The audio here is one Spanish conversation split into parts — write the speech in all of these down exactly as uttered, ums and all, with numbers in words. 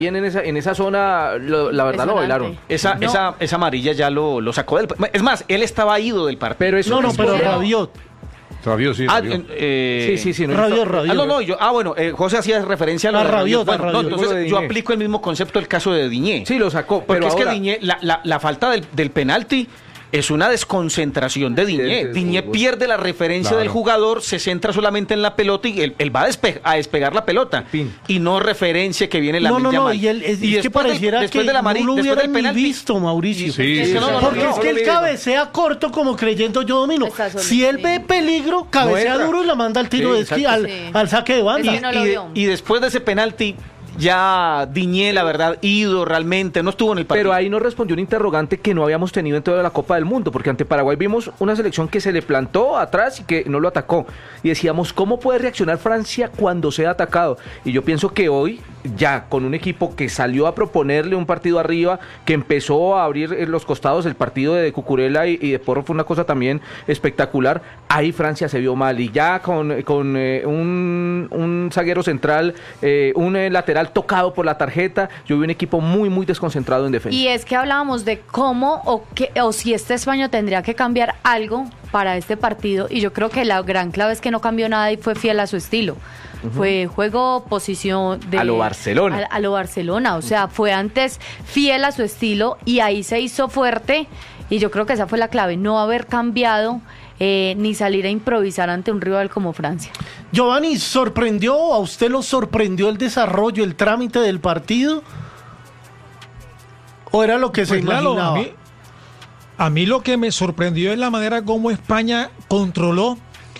Bien en esa, en esa zona, lo, la verdad lo bailaron. Esa, no. esa, esa amarilla ya lo, lo sacó del... Es más, él estaba ido del partido. Pero eso no, no, pero Rabiot. Rabiot, sí, ah, Rabiot. Eh, sí, sí, sí. No Rabiot, Rabiot. Ah, no, no, yo, ah, bueno, eh, José hacía referencia a, a Rabiot. Bueno, Rabiot. no, entonces yo aplico el mismo concepto del caso de Diñé. Sí, lo sacó, porque pero es ahora... que Diñé, la, la, la falta del, del penalti... Es una desconcentración de Diñé. Diñé pierde la referencia claro. del jugador, se centra solamente en la pelota y él, él va a, despe a despegar la pelota. Pin. Y no referencia que viene la No, no, no, mal. y, él, es, y es que pareciera del, después que de la Marí, no lo después del penalti, visto, Mauricio. Sí, sí, sí, sí, no, no, porque no, es que él cabecea corto como creyendo yo domino. Si él ve peligro, cabecea no duro y la manda al tiro sí, de esquí, al, sí. al saque de banda. Y, no y, y después de ese penalti... Ya Diñé, la verdad, ido realmente, no estuvo en el partido. Pero ahí nos respondió un interrogante que no habíamos tenido en toda la Copa del Mundo, porque ante Paraguay vimos una selección que se le plantó atrás y que no lo atacó. Y decíamos, ¿cómo puede reaccionar Francia cuando sea atacado? Y yo pienso que hoy, ya con un equipo que salió a proponerle un partido arriba, que empezó a abrir los costados, el partido de Cucurella y, y de Porro fue una cosa también espectacular, ahí Francia se vio mal. Y ya con, con eh, un, un zaguero central, eh, un eh, lateral tocado por la tarjeta, yo vi un equipo muy muy desconcentrado en defensa. Y es que hablábamos de cómo o, que, o si este España tendría que cambiar algo para este partido, y yo creo que la gran clave es que no cambió nada y fue fiel a su estilo. Uh-huh. Fue juego, posición de... A lo Barcelona. A, a lo Barcelona, o sea, fue antes fiel a su estilo y ahí se hizo fuerte, y yo creo que esa fue la clave, no haber cambiado eh, ni salir a improvisar ante un rival como Francia. Giovanni, ¿sorprendió? ¿A usted lo sorprendió el desarrollo, el trámite del partido? ¿O era lo que pues se claro, imaginaba? A mí, a mí lo que me sorprendió es la manera como España controló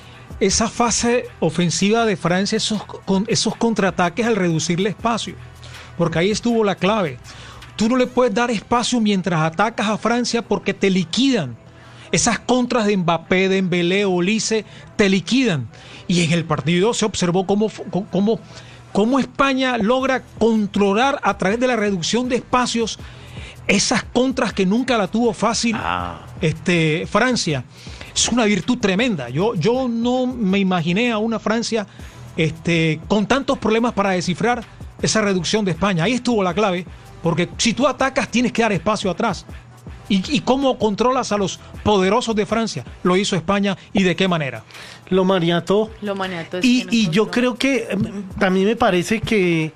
esa fase ofensiva de Francia, esos, con, esos contraataques al reducirle espacio. Porque ahí estuvo la clave. Tú no le puedes dar espacio mientras atacas a Francia porque te liquidan. Esas contras de Mbappé, de Dembélé, Olise, te liquidan. Y en el partido se observó cómo, cómo, cómo España logra controlar a través de la reducción de espacios esas contras que nunca la tuvo fácil ah. este, Francia. Es una virtud tremenda. Yo, yo no me imaginé a una Francia este, con tantos problemas para descifrar esa reducción de España. Ahí estuvo la clave, porque si tú atacas tienes que dar espacio atrás. ¿Y, y cómo controlas a los poderosos de Francia? Lo hizo España, ¿y de qué manera? Lo maniató. Lo maniató. Es y que no y yo creo que también me parece que,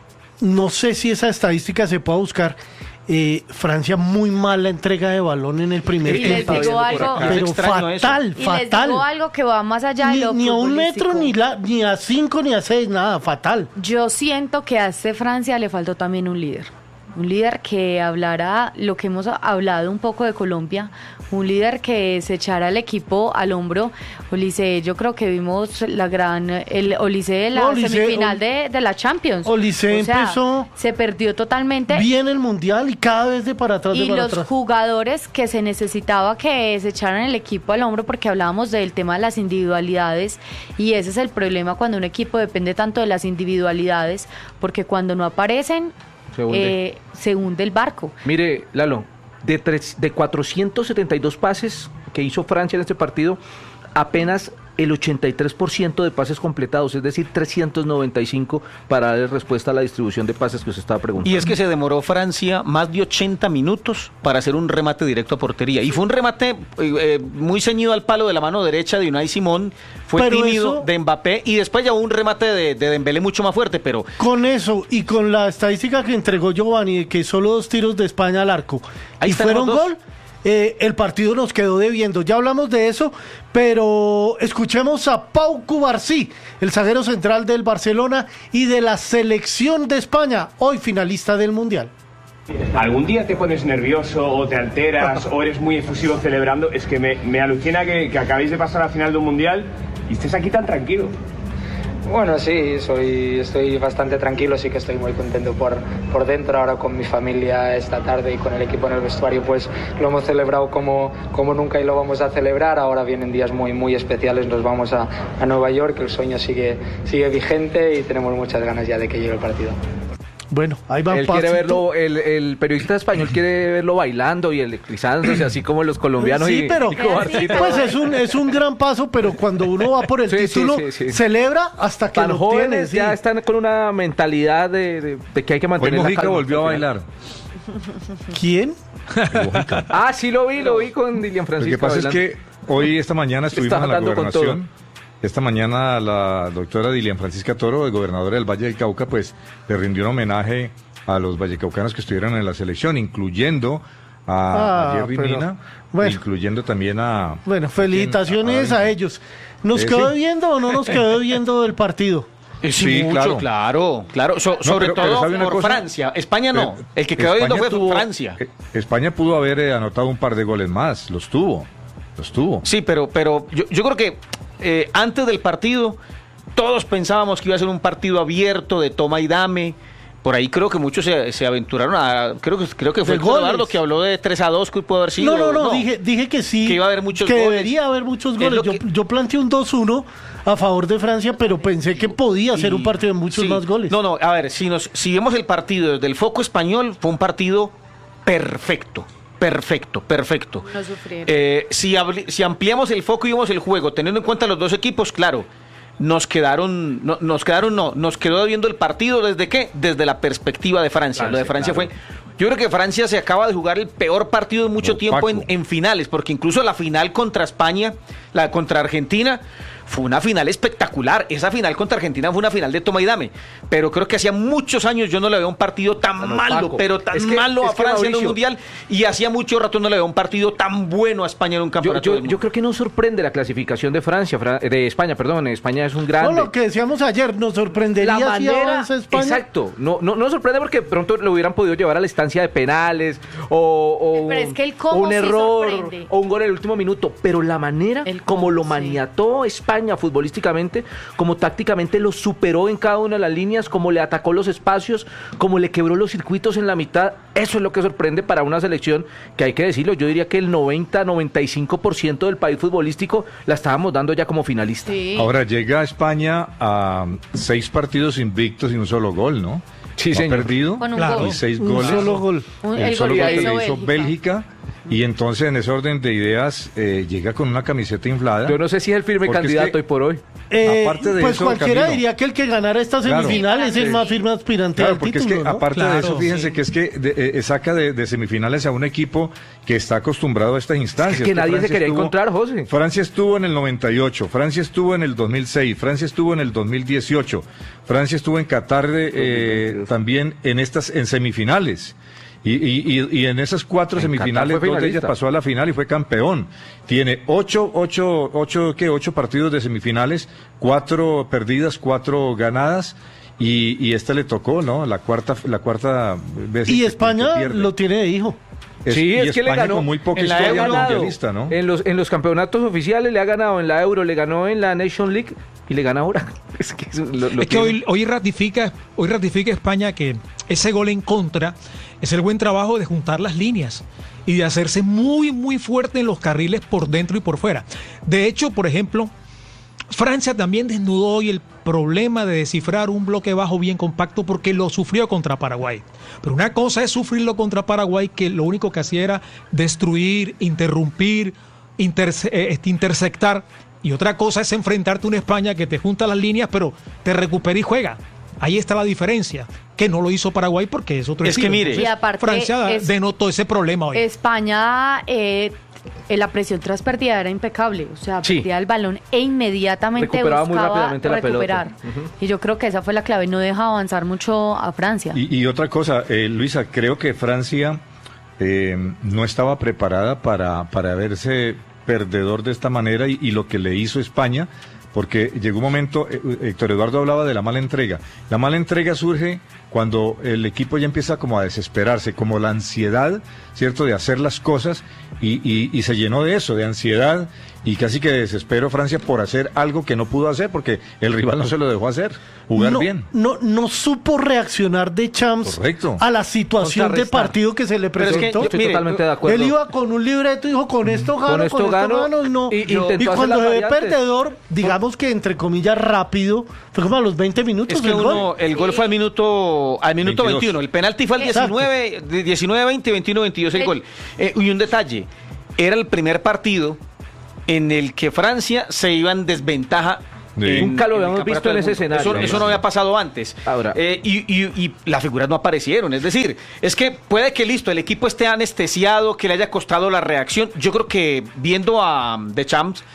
no sé si esa estadística se pueda buscar, eh, Francia muy mal la entrega de balón en el primer tiempo. Y les digo algo, pero fatal, y fatal. les digo algo que va más allá de ni, lo ni a un metro, ni, la, ni a cinco, ni a seis, nada, fatal. Yo siento que a este Francia le faltó también un líder. Un líder que hablara lo que hemos hablado un poco de Colombia, un líder que se echara al equipo al hombro. Olise, yo creo que vimos la gran, el Olise de la no, Olise, semifinal de, de la Champions. Olise o sea, empezó se perdió totalmente. Bien el Mundial y cada vez de para atrás, y de para los atrás. Jugadores que se necesitaba que se echaran el equipo al hombro, porque hablábamos del tema de las individualidades, y ese es el problema cuando un equipo depende tanto de las individualidades, porque cuando no aparecen, Se hunde. Eh, se hunde el barco. Mire, Lalo, de, tres, de cuatrocientos setenta y dos pases que hizo Francia en este partido, apenas el ochenta y tres por ciento de pases completados, es decir, trescientos noventa y cinco para darle respuesta a la distribución de pases que usted estaba preguntando. Y es que se demoró Francia más de ochenta minutos para hacer un remate directo a portería. Y fue un remate eh, muy ceñido al palo de la mano derecha de Unai Simón, fue pero tímido eso, de Mbappé, y después ya hubo un remate de, de Dembélé mucho más fuerte, pero... Con eso, y con la estadística que entregó Giovanni, de que solo dos tiros de España al arco, ahí y fueron gol... Eh, el partido nos quedó debiendo. Ya hablamos de eso, pero escuchemos a Pau Cubarsí, el zaguero central del Barcelona y de la selección de España, hoy finalista del Mundial. ¿Algún día te pones nervioso o te alteras o eres muy efusivo celebrando? Es que me, me alucina que, que acabéis de pasar a la final de un Mundial y estés aquí tan tranquilo. Bueno, sí, soy, estoy bastante tranquilo, sí que estoy muy contento por, por dentro. Ahora con mi familia esta tarde y con el equipo en el vestuario, pues lo hemos celebrado como, como nunca y lo vamos a celebrar. Ahora vienen días muy, muy especiales, nos vamos a, a Nueva York, el sueño sigue, sigue vigente y tenemos muchas ganas ya de que llegue el partido. Bueno, ahí va. Él quiere verlo, el, el periodista español quiere verlo bailando y electrizándose, así como los colombianos. Sí, y, pero y Cobarcito. pues es un es un gran paso, pero cuando uno va por el Sí, sí, título, sí, sí. celebra hasta que Tan lo jóvenes tiene. Sí. ya están con una mentalidad de, de, de que hay que Hoy mantener la Mojica calma volvió a hasta el final. bailar. ¿Quién? Mojica. Ah, sí lo vi, lo vi con Dilian Lo Francisco. que pasa es bailando. que hoy, esta mañana, estuvimos Está en la dando con gobernación. Esta mañana la doctora Dilian Francisca Toro, gobernadora del Valle del Cauca, pues le rindió un homenaje a los vallecaucanos que estuvieron en la selección, incluyendo a, Ah, a Jerry pero, Mina, bueno. incluyendo también a... Bueno, felicitaciones a- a, a- ellos. ¿Nos Eh, quedó sí. viendo o no nos quedó viendo del partido? Sí, Sí, mucho, claro. claro, claro. So- No, sobre pero- pero todo ¿sabe una por cosa? Francia. España no. Pero El que quedó viendo España fue tuvo- Francia. eh, España pudo haber eh, anotado un par de goles más, los tuvo, los tuvo. Sí, pero, pero yo, yo creo que eh, antes del partido todos pensábamos que iba a ser un partido abierto de toma y dame. Por ahí creo que muchos se, se aventuraron a... Creo que, creo que fue De goles. Eduardo que habló de tres a dos que pudo haber sido. No, no, no, dije, dije que sí. Que iba a haber muchos que goles. debería haber muchos Es goles. lo Yo, que- yo planteé un dos uno a favor de Francia, pero pensé que podía ser Y- un partido de muchos sí. más goles. No, no, a ver, si, nos, si vemos el partido desde el foco español, fue un partido perfecto. Perfecto, perfecto. No sufrieron. Eh, si, habl- si ampliamos el foco y vemos el juego, teniendo en cuenta los dos equipos, claro, nos quedaron, no, nos quedaron, no, nos quedó viendo el partido desde qué, desde la perspectiva de Francia. Francia, Lo de Francia claro. fue, yo creo que Francia se acaba de jugar el peor partido en mucho tiempo en, Opaco. en finales, porque incluso la final contra España, la contra Argentina, fue una final espectacular. Esa final contra Argentina fue una final de toma y dame. Pero creo que hacía muchos años yo no le veo un partido tan Tan malo, opaco. pero tan Es que- malo es a que, Francia en un Mauricio, mundial. Y hacía mucho rato no le veo un partido tan bueno a España en un Yo, campeonato yo, del mundo. yo creo que nos sorprende la clasificación de Francia, Fra- de España, perdón. España es un No, grande. lo que decíamos ayer, nos sorprendería la si manera, avanza España. exacto, no, no, no sorprende porque pronto lo hubieran podido llevar a la estancia de penales o, o Pero es que el cómo o un sí error sorprende. o un gol en el último minuto, pero la manera El como cómo, lo sí. maniató España futbolísticamente, como tácticamente lo superó en cada una de las líneas, como le atacó los espacios, como le quebró los circuitos en la mitad, eso es lo que sorprende para una selección que hay que decirlo, yo diría que el noventa noventa y cinco por ciento del país futbolístico la estábamos dando ya como finalista. Sí. Ahora llega España a seis partidos invictos y un solo gol, ¿no? Sí, No ha señor. perdido Con un Claro. gol. y seis Un goles. solo gol. Un- El, el solo gol gol que que hizo le hizo Bélgica. Bélgica. Y entonces en ese orden de ideas eh, llega con una camiseta inflada. Yo no sé si es el firme Porque es candidato que- hoy por hoy. Eh, Aparte de pues eso, cualquiera Camilo. diría que el que ganara esta Claro. semifinal es el Sí. más firme aspirante Claro, al porque título, es que ¿no? aparte de Claro, eso, fíjense sí. que es que de- eh, saca de, de semifinales a un equipo que está acostumbrado a estas instancias. Es que nadie se Francia quería estuvo- encontrar, José. Francia estuvo en el noventa y ocho, Francia estuvo en el dos mil seis, Francia estuvo en el dos mil dieciocho, Francia estuvo en Qatar de, eh, también en estas en semifinales. Y, y, y, y en esas cuatro En semifinales, Qatar fue dos de ellas finalista. pasó a la final y fue campeón. Tiene ocho, ocho, ocho, ¿qué? Ocho partidos de semifinales, cuatro perdidas, cuatro ganadas. Y, y esta le tocó, ¿no? La cuarta, la cuarta vez. Y que- España que pierde. lo tiene de hijo. Es- Sí, y es que le España ganó con muy poca en la historia Euro, mundialista, ¿no? En los, en los campeonatos oficiales le ha ganado en la Euro, le ganó en la Nation League y le gana ahora. Es que, eso lo, lo Es que tiene. hoy, hoy ratifica, hoy ratifica España que ese gol en contra es el buen trabajo de juntar las líneas y de hacerse muy, muy fuerte en los carriles por dentro y por fuera. De hecho, por ejemplo, Francia también desnudó hoy el problema de descifrar un bloque bajo bien compacto porque lo sufrió contra Paraguay. Pero una cosa es sufrirlo contra Paraguay, que lo único que hacía era destruir, interrumpir, interse- eh, este, intersectar. Y otra cosa es enfrentarte a una España que te junta las líneas, pero te recupera y juega. Ahí está la diferencia, que no lo hizo Paraguay porque es otro Es que estilo. mire, Entonces, Y aparte Francia es- denotó ese problema hoy. España, eh, eh, la presión tras pérdida era impecable, o sea, Sí. perdía el balón e inmediatamente Recuperaba muy buscaba rápidamente la recuperar. pelota. Ujú. Y yo creo que esa fue la clave, no deja avanzar mucho a Francia. Y, y otra cosa, eh, Luisa, creo que Francia eh, no estaba preparada para, para verse perdedor de esta manera y, y lo que le hizo España, porque llegó un momento, eh, Héctor Eduardo hablaba de la mala entrega. La mala entrega surge cuando el equipo ya empieza como a desesperarse, como la ansiedad, ¿cierto?, de hacer las cosas y, y, y se llenó de eso, de ansiedad y casi que desesperó Francia por hacer algo que no pudo hacer porque el rival no se lo dejó hacer, jugar no, bien. No, no supo reaccionar Deschamps Correcto. a la situación de partido que se le presentó. Es que yo estoy mire, totalmente de acuerdo. Él iba con un libreto y dijo, con esto gano, con esto, con esto gano, gano, y no. Y, y cuando se ve perdedor, digamos que entre comillas rápido, fue como a los veinte minutos. Es que el uno, gol. el gol fue al minuto al minuto veintidós. veintiuno, el penalti fue al diecinueve, diecinueve veinte, veintiuno veintidós el eh. gol. Eh, y un detalle, era el primer partido en el que Francia se iba en desventaja. Sí. En, Nunca lo habíamos visto en ese escenario. Eso, eso no había pasado antes. Ahora. Eh, y, y, y las figuras no aparecieron. Es decir, es que puede que listo, el equipo esté anestesiado, que le haya costado la reacción. Yo creo que viendo a Deschamps,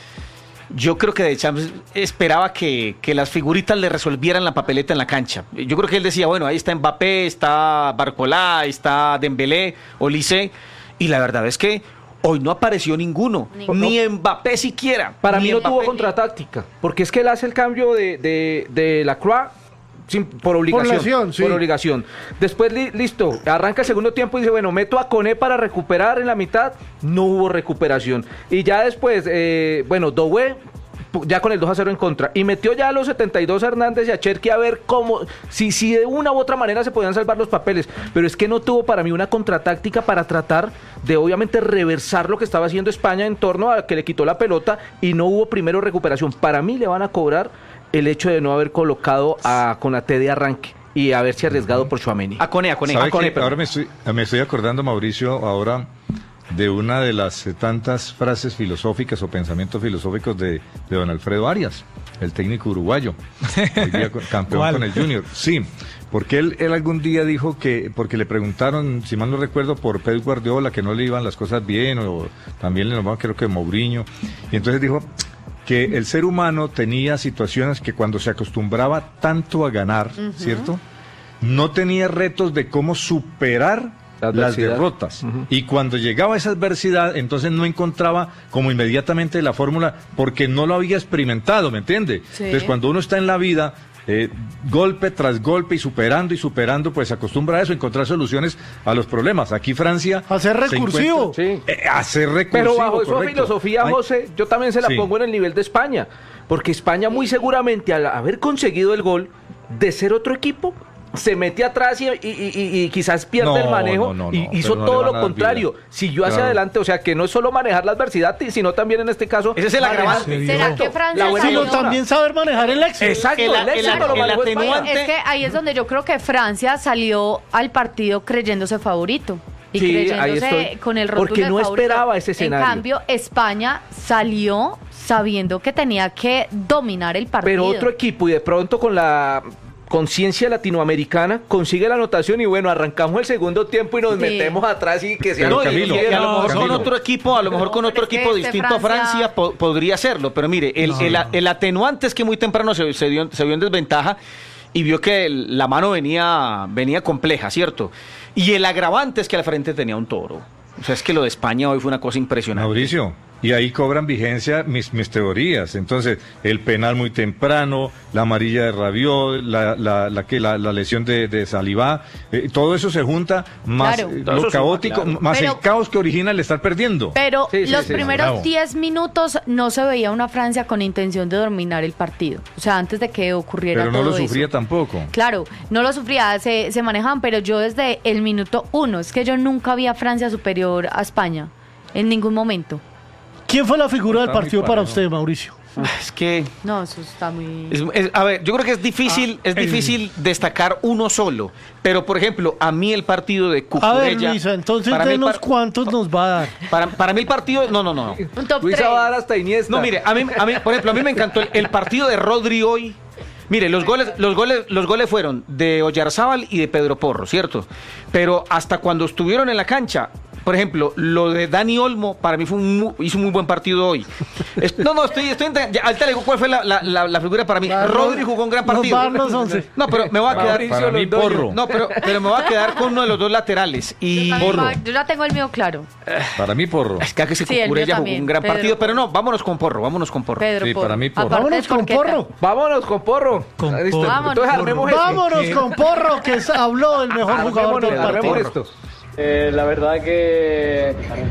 yo creo que Deschamps esperaba que, que las figuritas le resolvieran la papeleta en la cancha. Yo creo que él decía, bueno, ahí está Mbappé, está Barcola, está Dembélé, Olise, y la verdad es que hoy no apareció ninguno, ninguno. Ni Mbappé siquiera. Para mí no Mbappé tuvo contratáctica, porque es que él hace el cambio de, de, de la Croix sin, por obligación. Por, lesión, sí. por obligación. Después, li, listo, arranca el segundo tiempo y dice, bueno, meto a Koné para recuperar en la mitad. No hubo recuperación. Y ya después, eh, bueno, Doué, ya con el dos a cero en contra, y metió ya a los setenta y dos a Hernández y a Cherki a ver cómo, si, si de una u otra manera se podían salvar los papeles, pero es que no tuvo para mí una contratáctica para tratar de obviamente reversar lo que estaba haciendo España en torno a que le quitó la pelota y no hubo primero recuperación. Para mí le van a cobrar el hecho de no haber colocado a Konaté de arranque y haberse arriesgado por Tchouaméni. A Koné, a Koné, a Koné. Ahora me estoy, me estoy acordando, Mauricio, ahora de una de las eh, tantas frases filosóficas o pensamientos filosóficos de, de don Alfredo Arias, el técnico uruguayo, hoy día campeón ¿Cuál? Con el Junior. Sí, porque él, él algún día dijo que, porque le preguntaron, si mal no recuerdo, por Pep Guardiola, que no le iban las cosas bien, o también le nombraron creo que Mourinho, y entonces dijo que el ser humano tenía situaciones que cuando se acostumbraba tanto a ganar, uh-huh. ¿cierto? No tenía retos de cómo superar las derrotas. Uh-huh. Y cuando llegaba esa adversidad, entonces no encontraba como inmediatamente la fórmula porque no lo había experimentado, ¿me entiende? Sí. Entonces cuando uno está en la vida, eh, golpe tras golpe y superando y superando, pues se acostumbra a eso, a encontrar soluciones a los problemas. Aquí Francia... Hacer recursivo. Sí. Eh, hacer recursivo, Pero bajo esa correcto. filosofía, Ay, José, yo también se la sí. pongo en el nivel de España. Porque España muy seguramente, al haber conseguido el gol de ser otro equipo, se mete atrás y, y, y, y quizás pierde no, el manejo no, no, y hizo no todo lo contrario, siguió hacia claro. adelante, o sea que no es solo manejar la adversidad, sino también en este caso ese es el agravante. ¿Será que Francia la sino también saber manejar el éxito? Exacto, el, el, éxito el, lo el atenuante. Es que ahí es donde yo creo que Francia salió al partido creyéndose favorito. Y sí, creyéndose con el rótulo porque no de favorito. Esperaba ese escenario. En cambio, España salió sabiendo que tenía que dominar el partido. Pero otro equipo y de pronto con la conciencia latinoamericana consigue la anotación y bueno, arrancamos el segundo tiempo y nos sí. metemos atrás y que sea no, Camilo, y, y a lo mejor Camilo. con otro equipo, a lo mejor con otro equipo distinto a Francia po podría hacerlo, pero mire, el, no. el, el, el atenuante es que muy temprano se, se, dio, se vio en desventaja y vio que el, la mano venía, venía compleja, ¿cierto? Y el agravante es que al frente tenía un toro. O sea, es que lo de España hoy fue una cosa impresionante. Mauricio, y ahí cobran vigencia mis, mis teorías. Entonces, el penal muy temprano, la amarilla de Rabiot, la, la, la, la, la lesión de, de Saliba, eh, todo eso se junta, más claro. eh, lo caótico, claro. más pero, el caos que origina el estar perdiendo. Pero sí, sí, los sí, primeros diez minutos no se veía una Francia con intención de dominar el partido. O sea, antes de que ocurriera todo eso. Pero no lo sufría eso. tampoco. Claro, no lo sufría, se, se manejaban, pero yo desde el minuto uno, es que yo nunca vi a Francia superior a España, en ningún momento. ¿Quién fue la figura del partido para usted, Mauricio? Es que... No, eso está muy... Es, es, a ver, yo creo que es difícil, ah, es difícil el... destacar uno solo. Pero, por ejemplo, a mí el partido de Cucurella... A ver, Luisa, entonces denos par... cuántos nos va a dar. Para, para mí el partido... No, no, no. Un top Luisa tres. va a dar hasta Iniesta. No, mire, a mí, a mí, por ejemplo, a mí me encantó el, el partido de Rodri hoy. Mire, los goles, los goles, los goles fueron de Oyarzábal y de Pedro Porro, ¿cierto? Pero hasta cuando estuvieron en la cancha... Por ejemplo, lo de Dani Olmo, para mí fue un, hizo un muy buen partido hoy. Es, no, no, estoy... estoy ya, ahorita le digo cuál fue la, la, la, la figura para mí. Claro, Rodri jugó un gran partido. Los once. No, pero me voy a quedar... Para, para mí, Porro. No, pero, pero me voy a quedar con uno de los dos laterales. Y yo, Porro. Yo ya tengo el mío claro. Para mí, Porro. Es que, que se sí, Cucurella jugó un gran Pedro partido, Porro. Pero no, vámonos con Porro, vámonos con Porro. Pedro sí, Porro. para mí, Porro. Vámonos con Porro. Vámonos con Porro. Con ¿Listo? Porro. Vámonos, Entonces, armemos vámonos este. con Porro, que habló del mejor jugador del partido. Esto. Eh, la verdad que,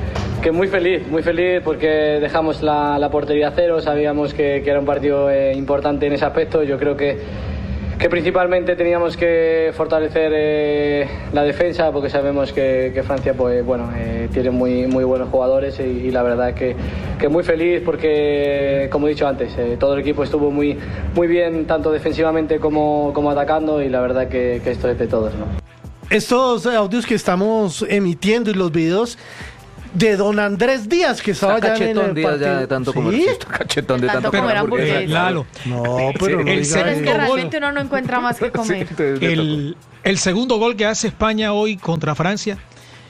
que muy feliz, muy feliz porque dejamos la, la portería a cero, sabíamos que, que era un partido eh, importante en ese aspecto. Yo creo que, que principalmente teníamos que fortalecer eh, la defensa, porque sabemos que, que Francia pues, bueno, eh, tiene muy, muy buenos jugadores y, y la verdad que, que muy feliz porque, como he dicho antes, eh, todo el equipo estuvo muy, muy bien, tanto defensivamente como, como atacando, y la verdad que, que esto es de todos, ¿no? Estos audios que estamos emitiendo y los videos de don Andrés Díaz, que estaba está ya en el Díaz partido. ya de tanto ¿Sí? comer, está cachetón de tanto, Tanto comer hamburguesa. hamburguesa. Lalo, No, pero no el diga Pero es eso. que realmente uno no encuentra más que comer. Sí, de- de el, el segundo gol que hace España hoy contra Francia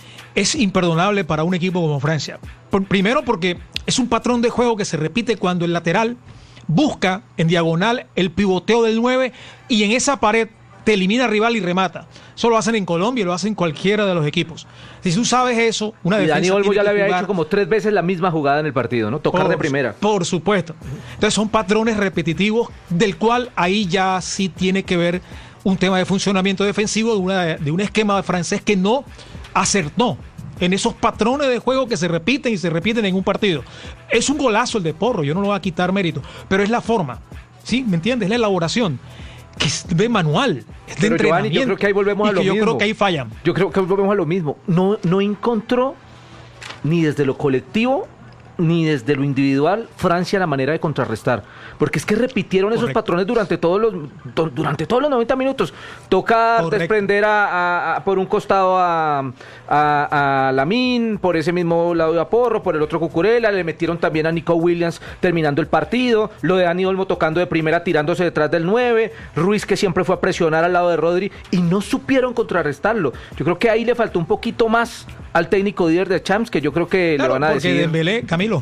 es imperdonable para un equipo como Francia. Por- primero porque es un patrón de juego que se repite cuando el lateral busca en diagonal el pivoteo del nueve y en esa pared te elimina al rival y remata. Eso lo hacen en Colombia y lo hacen cualquiera de los equipos. Si tú sabes eso, una Y defensa Dani Olmo tiene ya que le había jugar- hecho como tres veces la misma jugada en el partido, ¿no? Tocar por, de primera. Por supuesto. Entonces son patrones repetitivos del cual ahí ya sí tiene que ver un tema de funcionamiento defensivo de, una, de un esquema francés que no acertó en esos patrones de juego que se repiten y se repiten en un partido. Es un golazo el de Porro, yo no lo voy a quitar mérito, pero es la forma, ¿sí? ¿Me entiendes? Es la elaboración, que es de manual, es de Pero, Giovanni, entrenamiento. yo creo que ahí volvemos y a lo que yo mismo. creo que ahí fallan. Yo creo que volvemos a lo mismo. No, no encontró ni desde lo colectivo ni desde lo individual Francia la manera de contrarrestar, porque es que repitieron esos Correcto. patrones durante todos los to- durante todos los noventa minutos. Toca Correcto. desprender a, a- a- por un costado a, a, a Lamine, por ese mismo lado a Porro, por el otro Cucurella, le metieron también a Nico Williams terminando el partido, lo de Dani Olmo tocando de primera tirándose detrás del nueve, Ruiz que siempre fue a presionar al lado de Rodri y no supieron contrarrestarlo. Yo creo que ahí le faltó un poquito más al técnico líder de Champs, que yo creo que Claro, le van a porque decir. Dembélé, Camilo,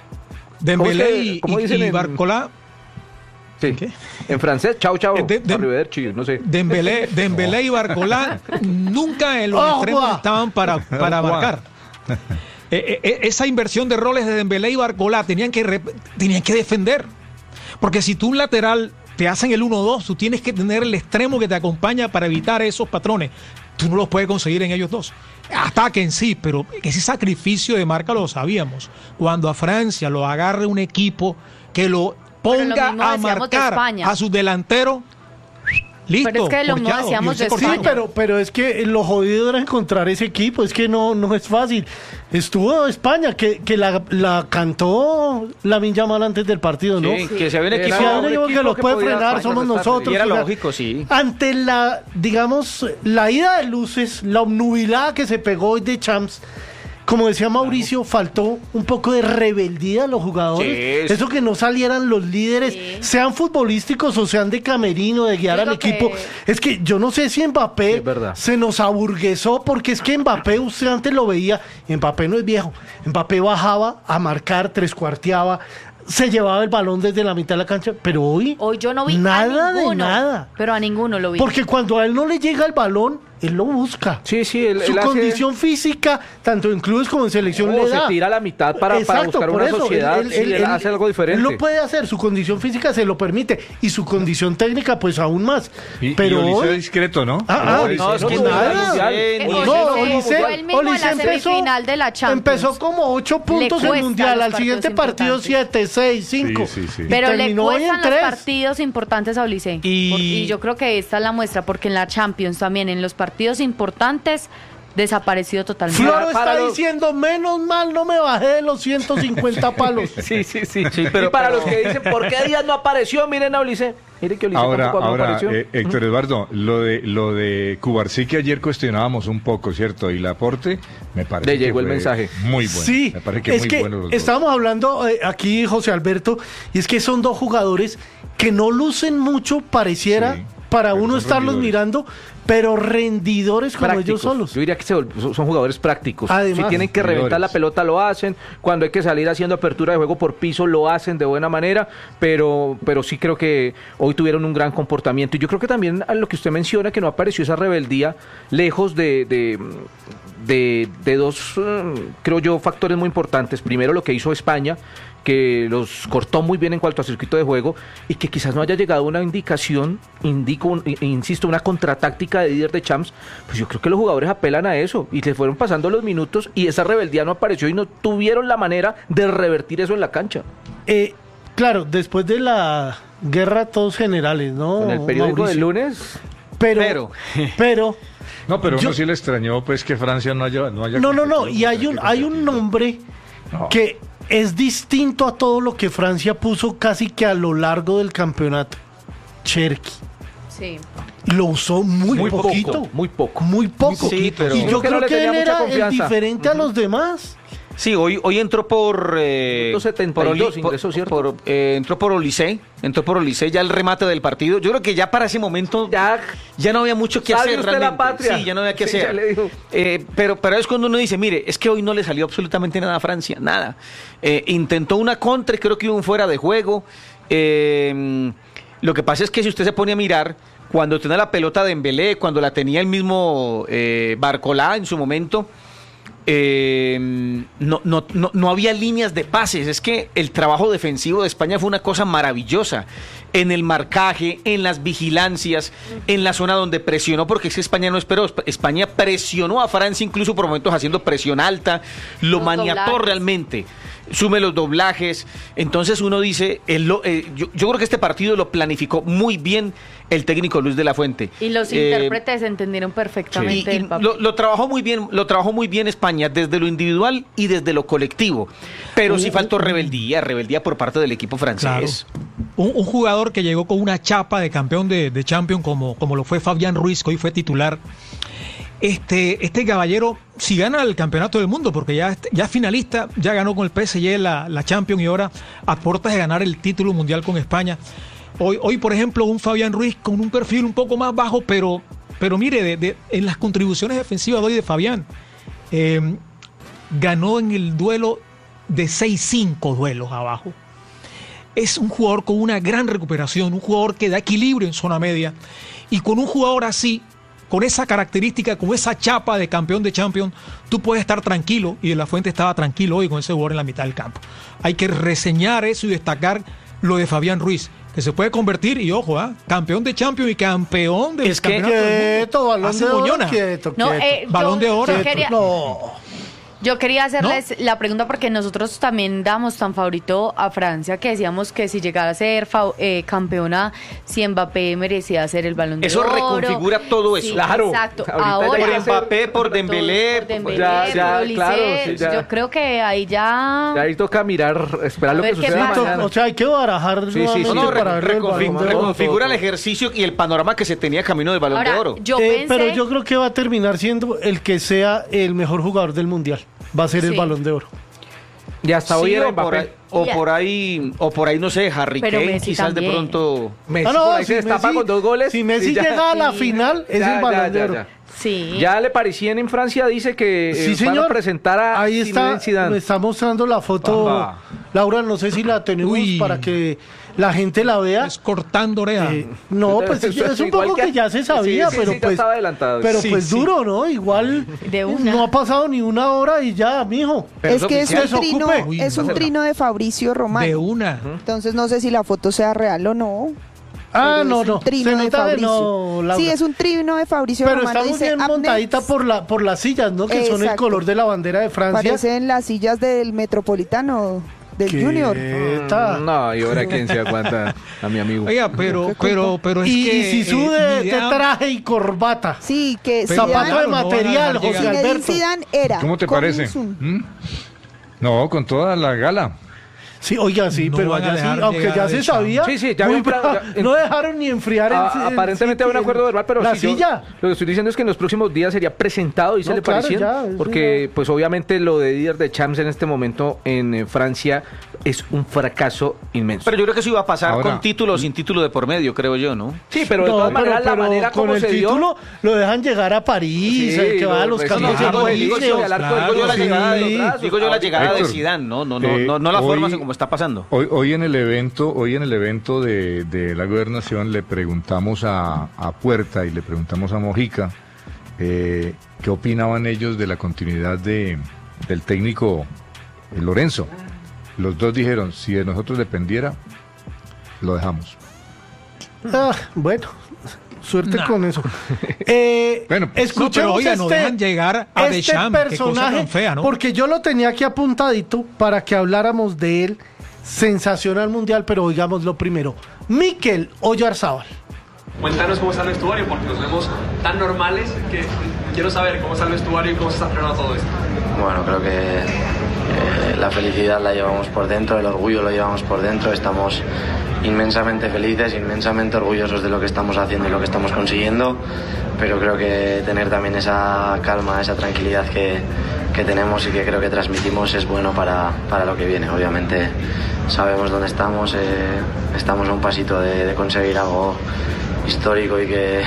Dembélé ¿Cómo se- y, cómo y- dicen y en- Barcola, Sí. ¿Qué? En francés, chao, chao, Eh, de- de- arrivederci, no sé. Dembélé, Dembélé y Barcola nunca en los ¡Oh, extremos guau! estaban para, para guau! marcar. Eh, eh, esa inversión de roles de Dembélé y Barcola tenían que, rep- tenían que defender. Porque si tú un lateral te hacen el uno dos, tú tienes que tener el extremo que te acompaña para evitar esos patrones. Tú no los puedes conseguir en ellos dos. Ataquen sí, pero ese sacrificio de marca lo sabíamos. Cuando a Francia lo agarre un equipo que lo Pero lo ponga mismo a decíamos de marcar España. a sus delanteros, listo. Pero es que lo mismo corchado, decíamos irse de cortado. Sí, España. pero, pero es que lo jodido era encontrar ese equipo, es que no, no es fácil. Estuvo España, que, que la, la cantó Lamine Yamal antes del partido, ¿no? Sí, que si había un Era equipo... Si hay un un equipo que equipo los que puede podía frenar, somos contrarrestar. nosotros. Y era o sea, lógico, sí. Ante la, digamos, la ida de luces, la obnubilada que se pegó hoy de Champs, como decía Mauricio, faltó un poco de rebeldía a los jugadores. Sí. Eso que no salieran los líderes, Sí. sean futbolísticos o sean de camerino, de guiar Digo al equipo. que- Es que yo no sé si Mbappé Sí, es verdad. se nos aburguesó, porque es que Mbappé, usted antes lo veía, Mbappé no es viejo. Mbappé bajaba a marcar, trescuarteaba, se llevaba el balón desde la mitad de la cancha, pero hoy, Hoy yo no vi nada a ninguno, de nada. pero a ninguno lo vi. Porque cuando a él no le llega el balón, él lo busca. Sí, sí, él, Su él hace- condición física, tanto en clubes como en selección, No, le se da. tira a la mitad para, para Exacto, buscar por una eso, sociedad. sí, él hace algo diferente. Él lo puede hacer, su condición física se lo permite y su condición técnica, pues aún más. Y, Pero y Olise hoy- discreto, ¿no? Ah, ah, No, es que no, no, nada. mundial. Eh, No, Olise- No, Olise- fue el mismo en la semifinal de la Champions. empezó como ocho puntos Le en cuesta Mundial, los al siguiente partidos partido siete, seis, cinco. Sí, sí, sí. Y Pero le terminó hoy en cuestan los tres. partidos importantes a Olise. Y- Por- y yo creo que esta es la muestra, porque en la Champions también, en los partidos importantes, desaparecido totalmente. Floro Para está los- diciendo, menos mal no me bajé de los ciento cincuenta palos. Sí, sí, sí. Sí, pero- y para pero- los que dicen, ¿por qué Díaz no apareció? Miren a Ulises. Miren que Ulises Ahora, tampoco no ahora apareció. eh, Héctor Eduardo, lo de lo de Cubarsí que ayer cuestionábamos un poco, ¿cierto? Y el aporte, me parece Le llegó que el fue mensaje. Muy bueno. Sí, me parece que es muy que bueno los dos. estábamos hablando eh, aquí, José Alberto, y es que son dos jugadores que no lucen mucho, pareciera, Sí, para pero uno son estarlos rendidores. mirando, pero rendidores como Prácticos. ellos solos. Yo diría que se vol- son son jugadores prácticos. Además, si tienen que jugadores. reventar la pelota, lo hacen. Cuando hay que salir haciendo apertura de juego por piso, lo hacen de buena manera. Pero, pero sí creo que hoy tuvieron un gran comportamiento. Y yo creo que también a lo que usted menciona, que no apareció esa rebeldía, lejos de, de, de, de dos, eh, creo yo, factores muy importantes. Primero, lo que hizo España, que los cortó muy bien en cuanto a circuito de juego y que quizás no haya llegado una indicación, indico, un, insisto, una contratáctica de Didier Deschamps, pues yo creo que los jugadores apelan a eso y le fueron pasando los minutos y esa rebeldía no apareció y no tuvieron la manera de revertir eso en la cancha. Eh, claro, después de la guerra todos generales, ¿no? En el periódico Mauricio? del lunes. Pero, Pero. pero, No, pero Yo- uno sí le extrañó pues que Francia no haya no haya no, no, no, competido y hay como un, tenía que hay un competir. nombre No. que es distinto a todo lo que Francia puso casi que a lo largo del campeonato. Cherki. Sí. Lo usó muy, Muy poco, poquito. muy poco. Muy poco. Sí, pero- y Creo yo que creo no le que tenía él mucha era el confianza. diferente a los demás. Sí, hoy, hoy entró por... Eh, Minuto setenta y dos Oli- ingresó, ¿cierto? por- eh, entró por Olise, entró por Olise ya el remate del partido. Yo creo que ya para ese momento Ya, ya no había mucho que ¿sabe hacer usted la realmente. patria? Sí, ya no había que Sí, hacer. ya le digo. Eh, pero, pero es cuando uno dice, mire, es que hoy no le salió absolutamente nada a Francia, nada. Eh, intentó una contra y creo que hubo un fuera de juego. Eh, lo que pasa es que si usted se pone a mirar, cuando tenía la pelota de Dembélé, cuando la tenía el mismo eh, Barcolá en su momento, eh, no, no, no, no había líneas de pases. Es que el trabajo defensivo de España fue una cosa maravillosa. En el marcaje, en las vigilancias, en la zona donde presionó, porque es que España no esperó. Esp- España presionó a Francia incluso por momentos haciendo presión alta, lo Los maniató doblajes. realmente. Sume los doblajes. Entonces uno dice, él lo- eh, yo, yo creo que este partido lo planificó muy bien el técnico Luis de la Fuente. Y los Eh, intérpretes entendieron perfectamente y- y el papel. lo, lo trabajó muy bien, lo trabajó muy bien España desde lo individual y desde lo colectivo. Pero sí faltó rebeldía, rebeldía por parte del equipo francés. Un, un jugador que llegó con una chapa de campeón de, de Champions como, como lo fue Fabián Ruiz, que hoy fue titular. Este, este caballero, si gana el campeonato del mundo, porque ya, ya es finalista, ya ganó con el P S G la, la Champions y ahora a puertas de ganar el título mundial con España. Hoy, hoy, por ejemplo, un Fabián Ruiz con un perfil un poco más bajo, pero, pero mire, de, de- en las contribuciones defensivas de hoy de Fabián, eh, ganó en el duelo de seis cinco duelos abajo. Es un jugador con una gran recuperación, un jugador que da equilibrio en zona media. Y con un jugador así, con esa característica, con esa chapa de campeón de Champions, tú puedes estar tranquilo. Y De La Fuente estaba tranquilo hoy con ese jugador en la mitad del campo. Hay que reseñar eso y destacar lo de Fabián Ruiz, que se puede convertir, y ojo, ¿ah? campeón de Champions y campeón del Es que- campeonato del mundo. Quieto, balón Hace de oro, moñona. quieto, No, quieto. eh, Balón de oro. Yo quería, No. yo quería hacerles la pregunta porque nosotros también damos tan favorito a Francia que decíamos que si llegara a ser fa- eh, campeona, si Mbappé merecía ser el Balón de Eso Oro. reconfigura todo eso. Sí, Claro. Exacto. Ahorita Ahora, ya Por va a ser- Mbappé, por Dembélé, por Dembélé, ya- ya, por Olise, claro, sí, ya. yo creo que ahí ya... Ya ahí toca mirar, esperar A lo que ver qué suceda pasa. mañana. O sea, hay que barajar Sí, sí, nuevamente sí. No, no, para re- ver el reconfig- Balón de Oro. reconfigura el ejercicio y el panorama que se tenía camino del Balón Ahora, de Oro. yo Eh, pensé... pero yo creo que va a terminar siendo el que sea el mejor jugador del mundial. Va a ser el Sí. Balón de Oro. Y hasta hoy Sí, era o por, ahí, Mbappé. o Ya. por ahí, o por ahí, no sé, Harry Pero Kane, Messi quizás también. de pronto. Messi Ah, no, por ahí si se destapa Messi- con dos goles. Si Messi y ya- llega a la Sí. final, es Ya, el Balón ya, de ya, Oro. ya. Sí. Ya Le Parisien en Francia dice que eh, Sí, van señor. a presentar a Ahí está, Zinedine Zidane. me está mostrando la foto. Bamba. Laura, no sé si la tenemos Uy. para que la gente la vea. Es cortando oreja. Eh, no, pues sí, es un Igual poco que, ya se sabía, sí, sí, pero sí, ya pues, estaba adelantado. pero Sí, pues sí. duro, ¿no? Igual De una. no ha pasado ni una hora y ya, mijo. Pero es que es oficial. un trino, Desocupe. Uy, es un no. trino de Fabricio Romano. De una. Entonces no sé si la foto sea real o no. Ah, pero no, es un no. trino Se de nota de Fabricio. no, Laura. Sí, es un trino de Fabricio Pero Romano. está muy dice bien Abner, montadita por la por las sillas, ¿no? Que son el Exacto. color de la bandera de Francia. Parecen las sillas del Metropolitano, del Junior. Quieta. No, y ahora quién se aguanta a mi amigo. Oiga, pero, pero, pero es Y, que... y si eh, sube de Zidane- traje y corbata. Sí, que Pero Zapato Zidane, de claro, no van a material, dejar José llegar. Zinedine Alberto. Zidane era. ¿Cómo te con parece? un zoom. ¿Mm? No, con toda la gala. Sí, oiga, sí, No pero van a allá sí, dejar aunque llegar ya a se Deschamps. sabía. Sí, sí, ya muy había un plan- bra- ya- no dejaron ni enfriar el. Ah, el aparentemente hay un sitio, acuerdo verbal, pero la sí, yo- silla. lo que estoy diciendo es que en los próximos días sería presentado, dice No, Le claro, Parisien, ya, es porque una- pues obviamente lo de Didier Deschamps en este momento en eh, Francia es un fracaso inmenso. Pero yo creo que eso iba a pasar Ahora- con título o sin título de por medio, creo yo, ¿no? sí, pero de No, todas pero- maneras la pero manera con como el se dio... título lo dejan llegar a París, Sí, el que va a lo los reciben, campos claro, de digo yo, elíseos. al arco del Claro, Digo yo la gol, llegada sí, de, brazos, digo yo la ahorita. llegada de Héctor, Zidane, no, no, no, eh, no, no la hoy- forma en como está pasando. Hoy, hoy en el evento, hoy en el evento de, de la gobernación le preguntamos a, a Puerta y le preguntamos a Mojica eh, qué opinaban ellos de la continuidad de, del técnico eh, Lorenzo. los dos dijeron, si de nosotros dependiera, lo dejamos. Ah, bueno, suerte nah. con eso. Eh, bueno, escuchemos no, pero, oiga, este, no dejan llegar a este Deschamps, personaje, tan fea, ¿no? Porque yo lo tenía aquí apuntadito para que habláramos de él. Sensacional mundial, pero oigámoslo primero. Mikel Oyarzábal. Cuéntanos cómo está el vestuario, porque nos vemos tan normales que quiero saber cómo está el vestuario y cómo se está frenando todo esto. Bueno, creo que eh, la felicidad la llevamos por dentro, el orgullo lo llevamos por dentro, estamos inmensamente felices, inmensamente orgullosos de lo que estamos haciendo y lo que estamos consiguiendo, pero creo que tener también esa calma, esa tranquilidad que, que tenemos y que creo que transmitimos es bueno para, para lo que viene. Obviamente sabemos dónde estamos, eh, estamos a un pasito de, de conseguir algo histórico y que,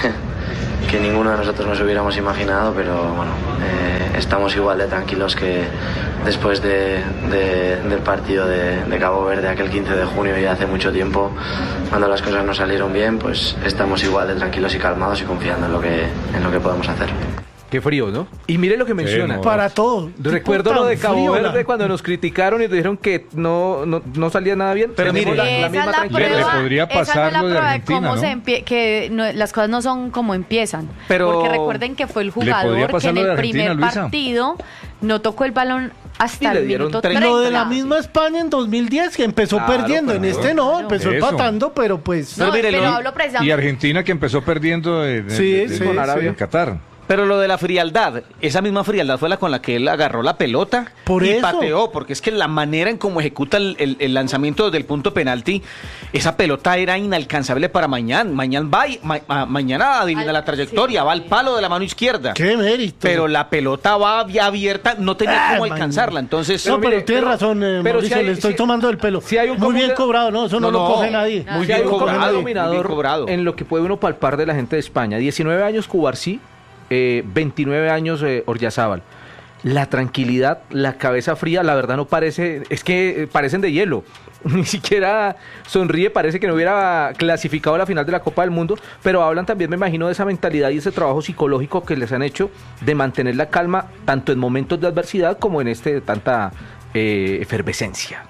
que ninguno de nosotros nos hubiéramos imaginado, pero bueno, eh, estamos igual de tranquilos que después de, de, del partido de, de Cabo Verde aquel quince de junio y hace mucho tiempo, cuando las cosas no salieron bien, pues estamos igual de tranquilos y calmados y confiando en lo que, en lo que podemos hacer. Qué frío, ¿no? Y mire lo que menciona. Sí, para todo. Recuerdo lo de Cabo frío, Verde cuando nos criticaron y dijeron que no, no, no salía nada bien. Pero mire, la, la misma la prueba, le podría pasar no lo de Argentina, cómo ¿no? se empie- que no, las cosas no son como empiezan. Pero porque recuerden que fue el jugador que en el primer Luisa? partido no tocó el balón hasta el minuto treinta. Lo de la misma España en dos mil diez, que empezó claro, perdiendo. En este no, claro. empezó Eso. empatando, pero pues... No, no, pero pero hablo y Argentina que empezó perdiendo de, de, sí, de, de, sí, con Arabia, sí. Qatar. Pero lo de la frialdad, esa misma frialdad fue la con la que él agarró la pelota Por y eso. pateó, porque es que la manera en cómo ejecuta el, el, el lanzamiento desde el punto penalti, esa pelota era inalcanzable para Mañán. Mañán va y, ma, ma, mañana adivina la trayectoria, sí. va al palo de la mano izquierda. ¡Qué mérito! Pero la pelota va ya abierta, no tenía ah, cómo alcanzarla, entonces... No, pero, pero tiene razón, eh, pero Mauricio, si hay, le estoy si, tomando el pelo. Si hay un Muy bien de... cobrado, ¿no? Eso no, no lo coge nadie. Muy bien cobrado, dominador cobrado. En lo que puede uno palpar de la gente de España. diecinueve años Cubarsí, Eh, veintinueve años eh, Oyarzábal. La tranquilidad, la cabeza fría, la verdad no parece, es que eh, parecen de hielo. Ni siquiera sonríe, parece que no hubiera clasificado a la final de la Copa del Mundo, pero hablan también, me imagino, de esa mentalidad y ese trabajo psicológico que les han hecho de mantener la calma tanto en momentos de adversidad como en este de tanta eh, efervescencia.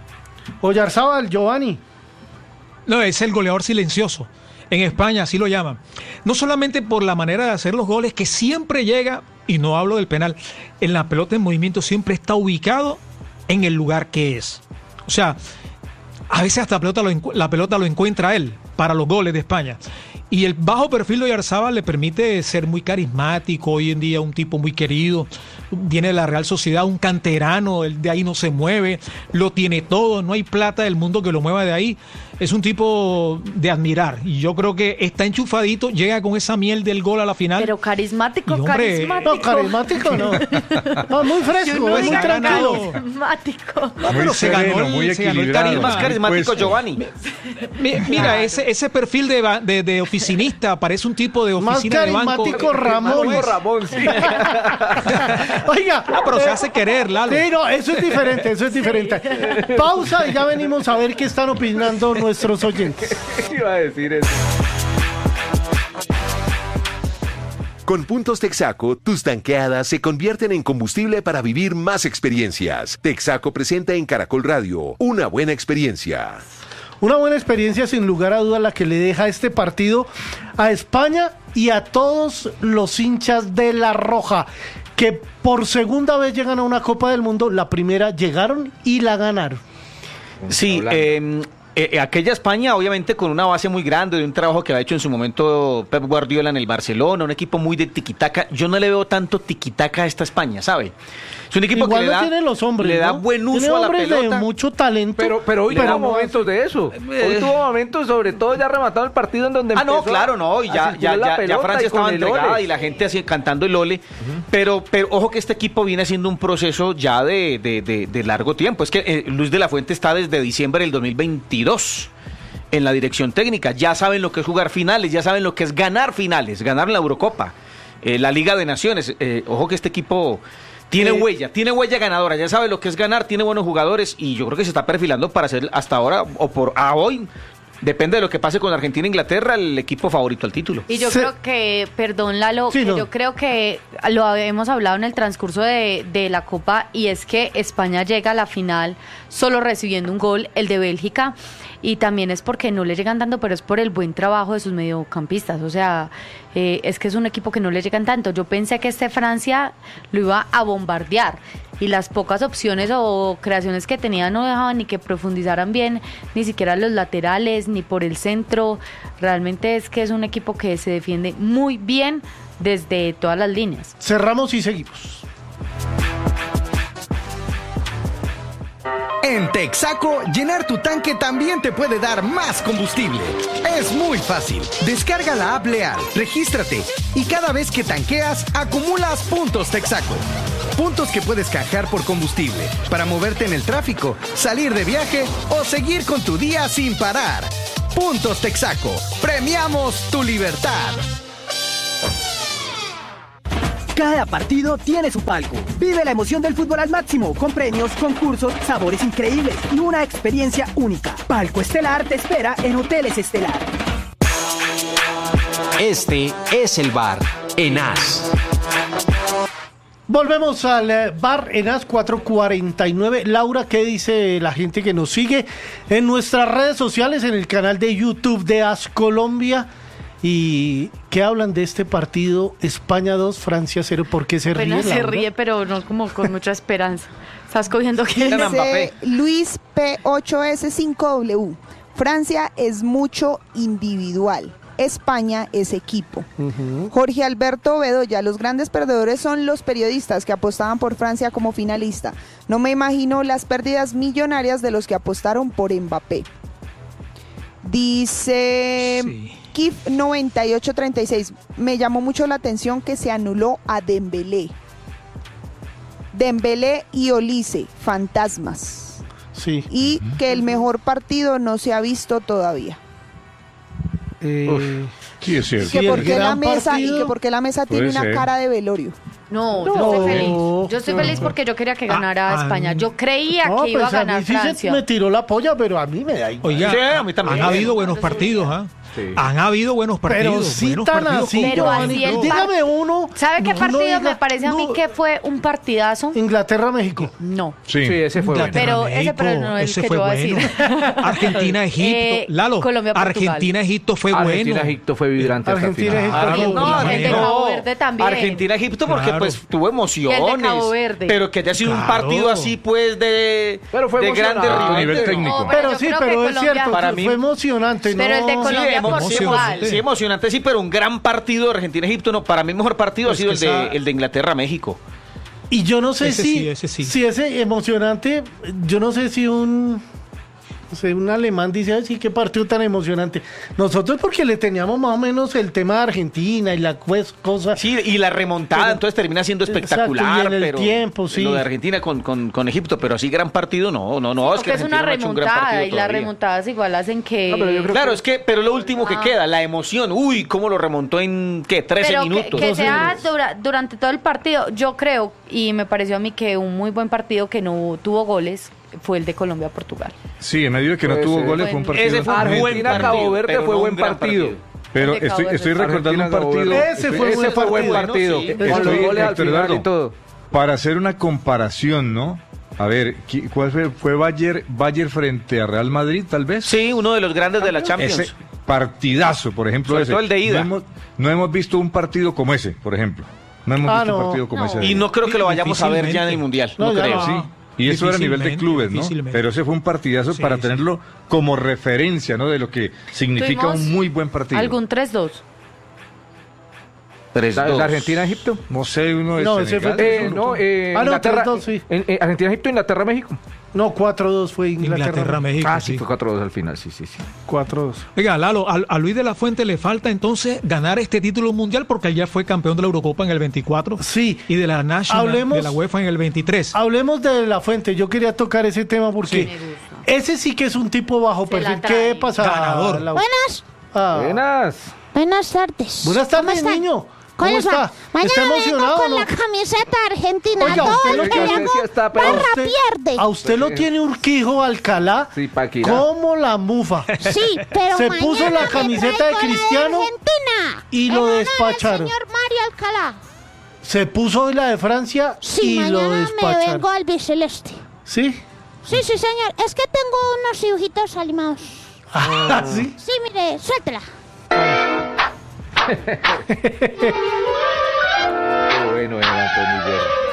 Oyarzábal, Giovanni. No, es el goleador silencioso. En España así lo llaman. No solamente por la manera de hacer los goles, que siempre llega, y no hablo del penal, en la pelota en movimiento siempre está ubicado en el lugar que es. O sea, a veces hasta la pelota lo, encu- la pelota lo encuentra él para los goles de España. Y el bajo perfil de Oyarzábal le permite ser muy carismático, hoy en día un tipo muy querido, viene de la Real Sociedad, un canterano, él de ahí no se mueve, lo tiene todo, no hay plata del mundo que lo mueva de ahí. Es un tipo de admirar y yo creo que está enchufadito, llega con esa miel del gol a la final. Pero carismático, y, hombre, carismático. No, carismático no. No, muy fresco, muy tranquilo. Carismático. No, pero se ganó el, muy se ganó el carisma. Más carismático Puesto. Giovanni. Mi, mira, ese, ese perfil de, de, de oficinista, parece un tipo de oficina de banco. Más carismático Ramón. Más Ramón, sí. Oiga. Ah, pero se hace querer, Lalo. Sí, no, eso es diferente, eso es diferente. Pausa y ya venimos a ver qué están opinando nuestros oyentes. Iba a decir eso. Con Puntos Texaco, tus tanqueadas se convierten en combustible para vivir más experiencias. Texaco presenta en Caracol Radio una buena experiencia. Una buena experiencia, sin lugar a dudas, la que le deja este partido a España y a todos los hinchas de La Roja, que por segunda vez llegan a una Copa del Mundo. La primera llegaron y la ganaron. Sí, eh, eh, aquella España obviamente con una base muy grande de un trabajo que ha hecho en su momento Pep Guardiola en el Barcelona, un equipo muy de tiquitaca. Yo no le veo tanto tiquitaca a esta España, ¿sabe? Es un equipo Igual que le da, tienen los hombres, le da ¿no? buen uso Tiene a la hombres pelota. de mucho talento. Pero, pero hoy pero tuvo no momentos de eso. Hoy tuvo momentos, sobre todo ya rematado el partido en donde Ah, empezó no, claro, no, y ya, ya, ya, ya Francia estaba entregada y la gente así cantando el ole. Uh-huh. Pero, pero ojo que este equipo viene haciendo un proceso ya de, de, de, de largo tiempo. Es que eh, Luis de la Fuente está desde diciembre del dos mil veintidós en la dirección técnica. Ya saben lo que es jugar finales, ya saben lo que es ganar finales, ganar la Eurocopa, eh, la Liga de Naciones. Eh, ojo que este equipo tiene eh, huella, tiene huella ganadora, ya sabe lo que es ganar, tiene buenos jugadores y yo creo que se está perfilando para ser hasta ahora o por a hoy depende de lo que pase con Argentina e Inglaterra, el equipo favorito al título. Y yo Se... creo que, perdón Lalo, sí, que no. yo creo que lo hemos hablado en el transcurso de, de la Copa, y es que España llega a la final solo recibiendo un gol, el de Bélgica, y también es porque no le llegan tanto, pero es por el buen trabajo de sus mediocampistas. O sea, eh, es que es un equipo que no le llegan tanto. Yo pensé que este Francia lo iba a bombardear, y las pocas opciones o creaciones que tenía no dejaban ni que profundizaran bien, ni siquiera los laterales, ni por el centro. Realmente es que es un equipo que se defiende muy bien desde todas las líneas. Cerramos y seguimos. En Texaco, llenar tu tanque también te puede dar más combustible. Es muy fácil. Descarga la app Leal, regístrate y cada vez que tanqueas, acumulas puntos Texaco. Puntos que puedes canjear por combustible para moverte en el tráfico, salir de viaje o seguir con tu día sin parar. Puntos Texaco. Premiamos tu libertad. Cada partido tiene su palco. Vive la emoción del fútbol al máximo, con premios, concursos, sabores increíbles y una experiencia única. Palco Estelar te espera en Hoteles Estelar. Este es el bar Enas. Volvemos al eh, bar Enas cuatro cuarenta y nueve. Laura, ¿qué dice la gente que nos sigue en nuestras redes sociales, en el canal de YouTube de As Colombia? ¿Y qué hablan de este partido? España dos, Francia cero. ¿Por qué se ríe? Apenas se Laura? ríe, pero no como con mucha esperanza. Estás cogiendo que Dice Luis P ocho S cinco W. Francia es mucho individual. España es equipo. Uh-huh. Jorge Alberto Bedoya, los grandes perdedores son los periodistas que apostaban por Francia como finalista. No me imagino las pérdidas millonarias de los que apostaron por Mbappé. Dice sí. Kif noventa y ocho treinta y seis, me llamó mucho la atención que se anuló a Dembélé. Dembélé y Olise, fantasmas. Sí. Y que el mejor partido no se ha visto todavía. Eh, sí, es cierto. Que porque la mesa, partido, y que porque la mesa tiene una ser. cara de velorio. No, no, yo estoy feliz. Yo estoy feliz porque yo quería que ganara ah, España. Yo creía no, que iba pues a ganar a mí sí Francia. Se me tiró la polla, pero a mí me da igual. Oiga, Sí, a mí también. han habido buenos partidos, ¿ah? Sí. Han habido buenos partidos. Pero sí buenos tan partidos así, con- Pero así el dígame uno. ¿Sabe qué no, partido no diga- me parece a mí no. que fue un partidazo? Inglaterra-México. No. Sí. Sí, ese fue bueno. Inglaterra, Pero ese, pero no es ese que fue yo voy a bueno. decir. Argentina-Egipto. Eh, Lalo, Colombia-Portugal. Argentina-Egipto fue bueno. Argentina-Egipto fue vibrante hasta el Argentina, final. Egipto. Claro, No, no, el de no. Cabo Verde también. Argentina-Egipto porque Claro. pues tuvo emociones. Y el de Cabo Verde. Pero que haya sido un Claro. partido así pues de, Pero fue de emocionante. grande A nivel rival. técnico. No, Pero yo sí, creo pero que es Colombia- cierto, Para que mí- fue emocionante. Pero el de no. Colombia- Sí, emo- sí, emo- Portugal. sí, emocionante, sí, pero un gran partido de Argentina-Egipto. No, para mí el mejor partido Pues ha sido el que de, esa- el de Inglaterra-México. Y yo no sé Ese si, sí, ese sí. si ese emocionante, yo no sé si un, no sé, un alemán dice, ay, sí, qué partido tan emocionante. Nosotros porque le teníamos más o menos el tema de Argentina y la pues, cosa. Sí, y la remontada Pero- entonces termina siendo espectacular. Exacto, y en el pero tiempo, sí. Lo de Argentina con, con, con Egipto, pero así gran partido, no, no, no. Porque es una Argentina no ha hecho un gran remontada partido y las todavía. remontadas igual hacen que... No, pero yo creo Claro, es que, pero lo último que Ah. queda, la emoción. Uy, cómo lo remontó en, ¿qué? trece Pero que, minutos. que sea dura- durante todo el partido, yo creo, y me pareció a mí que un muy buen partido que no tuvo goles fue el de Colombia-Portugal. Sí, en medio de que no Puede tuvo ser. goles fue un partido. Ese fue un buen Argentina, partido, Cabo Verde pero fue no buen un gran partido. Pero El de estoy, Cabo estoy Verde. recordando un Argentina, Cabo partido. Verde. Ese estoy- fue Ese buen fue buen partido. partido. Sí. Con los Estoy- goles al Héctor final Eduardo, y todo. Para hacer una comparación, ¿no? A ver, ¿qui- ¿cuál fue, fue Bayern, Bayern frente a Real Madrid, tal vez? Sí, uno de los grandes de la Champions. Ese partidazo, por ejemplo. Sobre ese. todo el de ida. No hemos, no hemos visto un partido como ese, por ejemplo. No hemos Ah, visto no. un partido como No. ese. Y no creo que lo vayamos a ver ya en el Difícilmente. Mundial. No, No, ya creo. no. Sí. Y eso era a nivel de Difícilmente, clubes, ¿no? difícilmente. Pero ese fue un partidazo Sí, para sí. tenerlo como referencia, ¿no? De lo que significa Tuvimos un muy buen partido. ¿Algún tres dos? tres ¿La, dos. la Argentina-Egipto? No sé, uno de No, ese Senegal. fue- Eh, no, eh, Ah, no, Inglaterra, tres dos, sí. eh, eh, Argentina-Egipto, Inglaterra-México. No, cuatro dos fue Inglaterra. Inglaterra-México. Ah, sí, sí. fue cuatro dos al final, sí, sí, sí. cuatro dos. Oiga, Lalo, a, a Luis de la Fuente le falta entonces ganar este título mundial porque él ya fue campeón de la Eurocopa en el veinticuatro. Sí. Y de la National, Hablemos- de la UEFA en el veintitrés. Hablemos de La Fuente. Yo quería tocar ese tema porque Sí. ese sí que es un tipo bajo Se la perfil. trae. ¿Qué pasa? Ganador. Laura? Buenas, Ah. Buenas. buenas tardes. Buenas ¿Cómo tardes, están? niño. ¿Cómo está? Mañana ¿Está emocionado vengo con o no? la camiseta argentina. Oiga, Todo usted el lo que que vengo, decía está, pero barra a usted- pierde. A usted lo tiene Urquijo Alcalá Sí, Paquirá. como la mufa. Sí, pero Se mañana puso la me camiseta de traigo la Cristiano Argentina. y En lo honor al despacharon. señor Mario Alcalá. Se puso hoy la de Francia Sí, y lo mañana me despacharon. vengo al biceleste. ¿Sí? Sí, sí, señor. Es que tengo unos dibujitos animados. Ah, ¿sí? Sí, mire, suéltela. Qué bueno era Antonio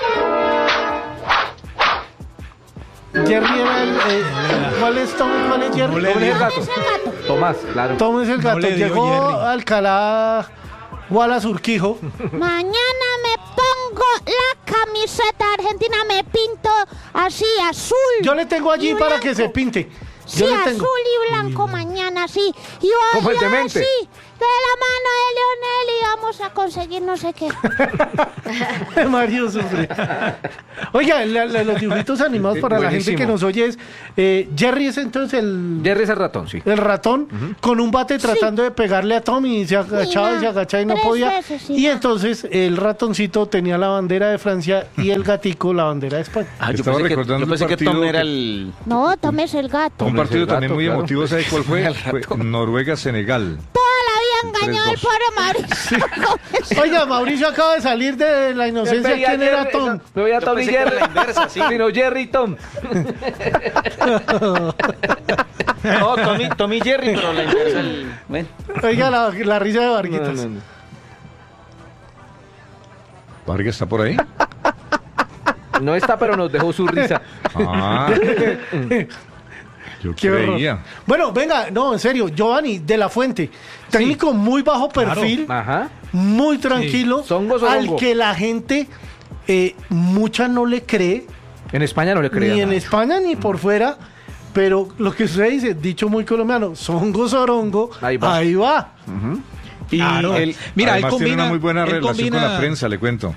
Jerry. Jerry era el... eh, ¿Cuál es Tom? ¿Cuál es Jerry? No le ¿Cómo es el dio. gato? Tomás, claro. Tom es el gato. le dio Llegó Jerry. Alcalá Wallace Urquijo. Mañana me pongo la camiseta argentina, me pinto así, azul. Yo le tengo allí y para blanco. que se pinte. Sí, Yo le azul tengo. y blanco mañana, sí. Y hoy Como el yo demente. sí, de la mano de Leonel y vamos a conseguir no sé qué. Mario sufre. Oiga, la- la- los dibujitos animados para la gente Buenísimo. que nos oye es... eh, Jerry es entonces el... Jerry es el ratón, sí. El ratón con un bate tratando de pegarle a Tommy y se agachaba y Mira, se agachaba y no tres podía. veces, sí. Y entonces el ratoncito tenía la bandera de Francia y el gatico la bandera de España. Ah, yo Estaba pensé que, recordando yo un pensé que partido Tom era que- el... No, tomes el gato. Un partido el gato, también muy claro. emotivo, ¿sabe cuál fue? El Fue ratón. Noruega-Senegal. Toda la vida engañó el tres dos. pobre Mauricio. Oiga, Mauricio acaba de salir de la inocencia. Veía ¿Quién era Jerry, Tom? No veía Yo Tom y pensé que era Jerry. la inversa, sí. Sino Jerry y Tom. No, Tommy, Tommy Jerry, pero la inversa. el- bueno. Oiga, la, la risa de Varguitas. No, no, no. ¿Vargas está por ahí? No está, pero nos dejó su risa. Ah, yo Qué horror. creía. Bueno, venga, no, en serio, Giovanni de la Fuente, técnico muy bajo perfil, Ajá. muy tranquilo, Songo, al songo. que la gente eh, mucha no le cree, En España no le creía ni en nada. España ni por fuera, pero lo que usted dice, dicho muy colombiano, songo sorongo, Ahí ahí va. va. Y Claro. el- Mira, Además él tiene combina, una muy buena él relación combina- con la prensa, le cuento.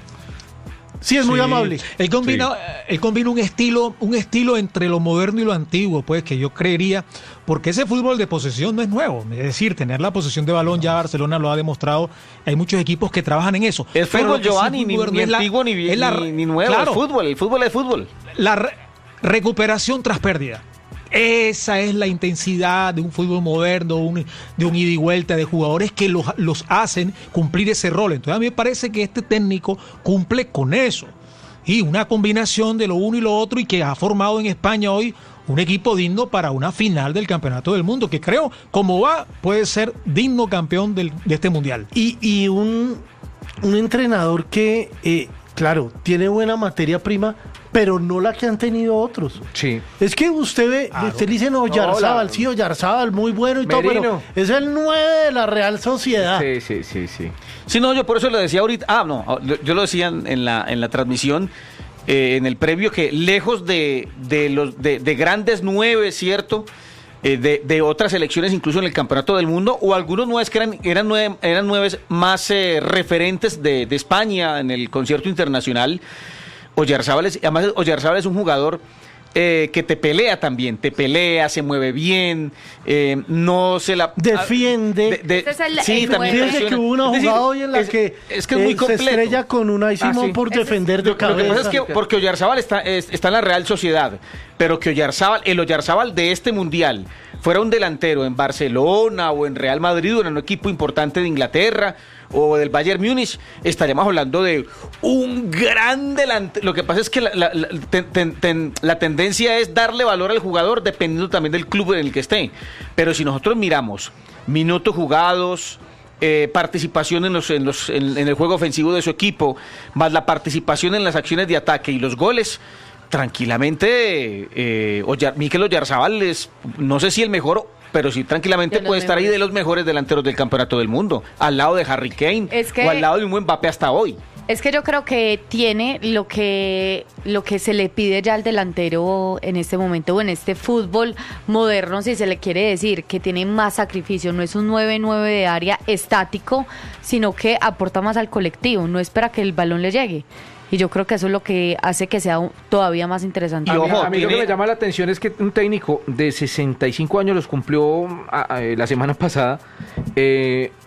Sí, es muy Sí. amable. Él combina, Sí. él combina un estilo, un estilo entre lo moderno y lo antiguo, pues que yo creería, porque ese fútbol de posesión no es nuevo. Es decir, tener la posesión de balón ya Barcelona lo ha demostrado. Hay muchos equipos que trabajan en eso. Es Pero lo fútbol, que sí es Giovanni, ni, moderno ni es la- antiguo ni, es la- ni, ni nuevo. claro, Es fútbol, el fútbol es fútbol. la re- recuperación tras pérdida. Esa es la intensidad de un fútbol moderno, un- de un ida y vuelta de jugadores que los, los hacen cumplir ese rol. Entonces a mí me parece que este técnico cumple con eso. Y una combinación de lo uno y lo otro y que ha formado en España hoy un equipo digno para una final del Campeonato del Mundo, que creo, como va, puede ser digno campeón del- de este Mundial. Y, y un, un entrenador que, eh, claro, tiene buena materia prima, pero no la que han tenido otros. Sí. Es que usted ve, usted le dice, no, Oyarzábal, sí, Oyarzábal, muy bueno y todo, pero Merino. es el nueve de la Real Sociedad. Sí, sí, sí, sí. Sí, no, yo por eso lo decía ahorita. Ah, no, yo, yo lo decía en en la, en la transmisión, eh, en el previo, que lejos de, de los de, de grandes nueve, ¿cierto? Eh, de, de otras selecciones, incluso en el Campeonato del Mundo, o algunos nueve que eran, eran nueve, eran nueve más eh, referentes de, de España en el concierto internacional. Oyarzábal es, además Oyarzábal es un jugador eh, que te pelea también, te pelea, se mueve bien, eh, no se la Defiende. de- de- Ese es el- sí, el también nueve. Fíjese presiona. que hubo una Es decir, jugada hoy en la es- que, es que es eh, muy se completo. estrella con Unai Simón Ah, sí. por Ese es- defender de Lo, lo que cabeza. pasa es que porque Oyarzábal está, es- está en la Real Sociedad, pero que Oyarzábal, el Oyarzábal de este mundial fuera un delantero en Barcelona o en Real Madrid o en un equipo importante de Inglaterra o del Bayern Múnich, estaríamos hablando de un gran delantero. Lo que pasa es que la, la- la- ten- ten- ten- la tendencia es darle valor al jugador dependiendo también del club en el que esté. Pero si nosotros miramos minutos jugados, eh, participación en, los, en, los, en, en el juego ofensivo de su equipo, más la participación en las acciones de ataque y los goles, tranquilamente eh, Oyar- Mikel Oyarzábal es, no sé si el mejor, pero sí tranquilamente De los puede estar ahí mejores. de los mejores delanteros del campeonato del mundo, al lado de Harry Kane Es que- o al lado de un buen Mbappé hasta hoy. Es que yo creo que tiene lo que lo que se le pide ya al delantero en este momento o en este fútbol moderno, si se le quiere decir, que tiene más sacrificio, no es un nueve nueve de área estático, sino que aporta más al colectivo, no espera que el balón le llegue. Y yo creo que eso es lo que hace que sea un- todavía más interesante. A mí, ojo, a mí lo que tiene- me llama la atención es que un técnico de sesenta y cinco años los cumplió a- a- la semana pasada, eh,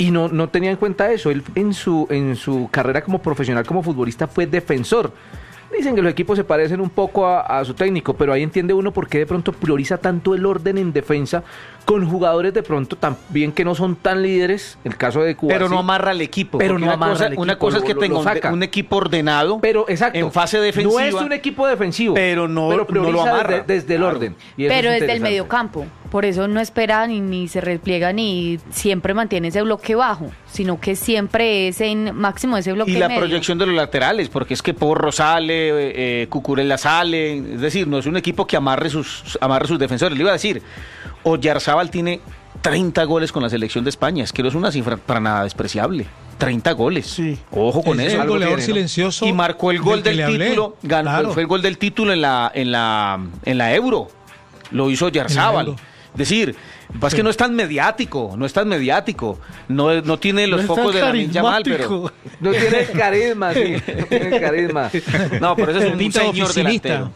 y no, no tenía en cuenta eso. Él en su, en su carrera como profesional, como futbolista, fue defensor. Dicen que los equipos se parecen un poco a, a su técnico, pero ahí entiende uno por qué de pronto prioriza tanto el orden en defensa con jugadores de pronto también que no son tan líderes, el caso de Cuba. Pero no amarra al equipo. Pero no una amarra cosa, al equipo. Una cosa es que lo, tenga lo un, un equipo ordenado, pero exacto, en fase defensiva. No es un equipo defensivo, pero no, pero prioriza no lo amarra. Desde, desde el claro. orden. Y pero desde el mediocampo. Por eso no espera ni, ni se repliega ni siempre mantiene ese bloque bajo, sino que siempre es en máximo ese bloque y la medio. Proyección de los laterales, porque es que Porro sale, eh, Cucurella sale, es decir, no es un equipo que amarre sus amarre sus defensores. Le iba a decir, Oyarzábal tiene treinta goles con la selección de España, es que no es una cifra para nada despreciable. treinta goles. Sí. Ojo con es eso. El goleador tiene, silencioso. ¿no? Y marcó el gol del, del título, ganó, claro. Fue el gol del título en la en la en la Euro. Lo hizo Oyarzábal. Es decir, es que no es tan mediático, no es tan mediático, no, no tiene los no focos de la ninja mal, pero no tiene carisma, sí, no tiene carisma. No, pero ese es un Pinta señor oficinista. delantero.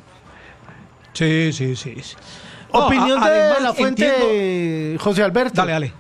Sí, sí, sí. sí. Opinión no, de la fuente, entiendo... José Alberto. Dale, dale.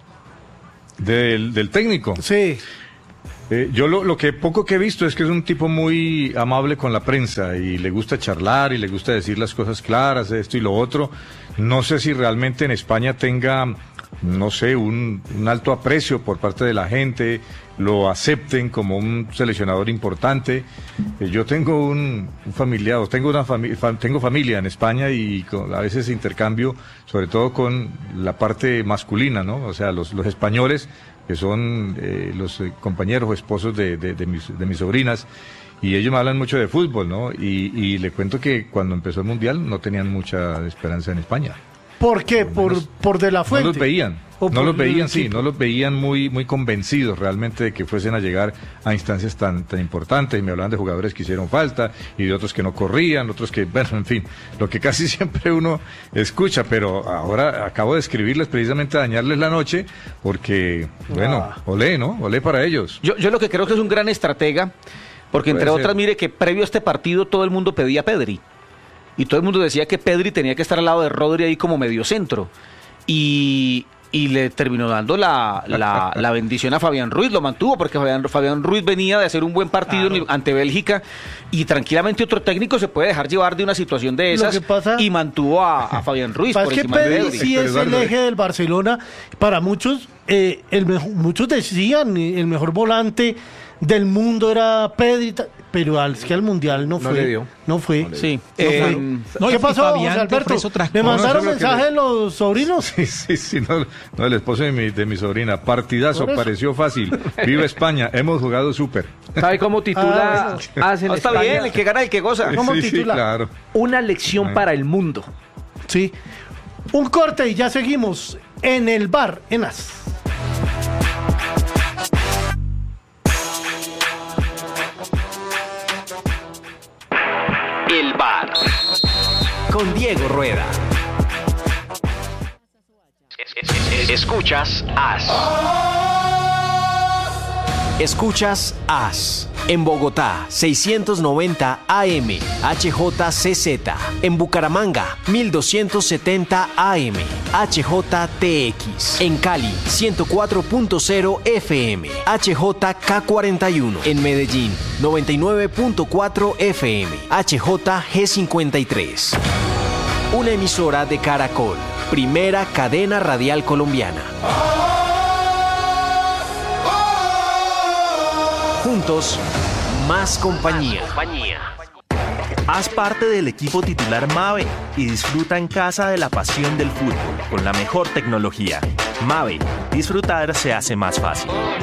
Del, del técnico. Sí. Eh, yo lo, lo que poco que he visto es que es un tipo muy amable con la prensa y le gusta charlar y le gusta decir las cosas claras, esto y lo otro. No sé si realmente en España tenga, no sé, un, un alto aprecio por parte de la gente, lo acepten como un seleccionador importante. Eh, yo tengo un, un familiar, tengo una familia, fam, tengo familia en España y con, a veces intercambio, sobre todo con la parte masculina, ¿no? O sea, los, los españoles, que son eh, los eh, compañeros o esposos de, de, de, mis, de mis sobrinas, y ellos me hablan mucho de fútbol, ¿no? Y, y le cuento que cuando empezó el Mundial no tenían mucha esperanza en España. ¿Por qué? Por, por de la fuente. No los veían, no los veían, sí, no los veían muy, muy convencidos realmente de que fuesen a llegar a instancias tan, tan importantes. Y me hablaban de jugadores que hicieron falta y de otros que no corrían, otros que, bueno, en fin, lo que casi siempre uno escucha. Pero ahora acabo de escribirles precisamente a dañarles la noche porque, bueno, ah. olé, ¿no? Olé para ellos. Yo, yo lo que creo que es un gran estratega, porque entre Puede otras, ser. mire que previo a este partido todo el mundo pedía a Pedri. Y todo el mundo decía que Pedri tenía que estar al lado de Rodri ahí como mediocentro. Y, y le terminó dando la, la, la bendición a Fabián Ruiz, lo mantuvo, porque Fabián, Fabián Ruiz venía de hacer un buen partido claro. ante Bélgica, y tranquilamente otro técnico se puede dejar llevar de una situación de esas, pasa, y mantuvo a, a Fabián Ruiz por es encima que Pedri de Pedri. Sí es el eje del Barcelona. Para muchos, eh, el mejor, muchos decían el mejor volante del mundo era Pedri, pero al, es que al Mundial no fue. No, le dio. no fue. No sí. No eh, fue. ¿Qué pasó, José Alberto? ¿Me mandaron no, mensajes le... los sobrinos? Sí, sí, sí. No, no el esposo de mi, de mi sobrina. Partidazo, pareció fácil. Viva España, hemos jugado súper. ¿Sabe cómo titula? Ah, Hacen está España? Bien, el que gana, el que goza. ¿Cómo sí, titula? Sí, claro. Una lección para el mundo. Sí. Un corte y ya seguimos en el bar en As. El bar con Diego Rueda. Escuchas As. Escuchas As. En Bogotá, seiscientos noventa A M, H J C Z. En Bucaramanga, mil doscientos setenta A M, H J T X. En Cali, ciento cuatro punto cero F M, H J K cuarenta y uno. En Medellín, noventa y nueve punto cuatro F M, H J G cincuenta y tres. Una emisora de Caracol, primera cadena radial colombiana. Juntos, más compañía. Haz parte del equipo titular Mave y disfruta en casa de la pasión del fútbol con la mejor tecnología. Mave, disfrutar se hace más fácil.